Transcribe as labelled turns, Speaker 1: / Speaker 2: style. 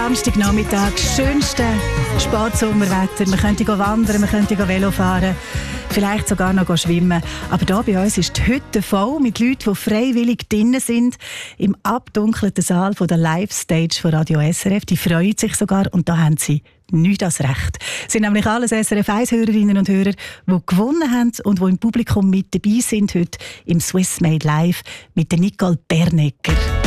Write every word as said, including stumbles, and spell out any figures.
Speaker 1: Samstagnachmittag, schönste Sportsommerwetter. Man könnte wandern, man könnte Velo fahren, vielleicht sogar noch schwimmen. Aber hier bei uns ist die Hütte voll mit Leuten, die freiwillig drinnen sind, im abdunkelten Saal von der Live-Stage von Radio S R F. Die freuen sich sogar und da haben sie nichts als recht. Es sind nämlich alles S R F eins Hörerinnen und Hörer, die gewonnen haben und die im Publikum mit dabei sind heute im Swiss Made Live mit der Nicole Bernecker.